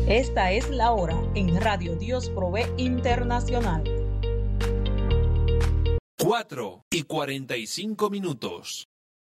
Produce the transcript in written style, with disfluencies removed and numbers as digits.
Esta es la hora en Radio Dios Provee Internacional. 4:45.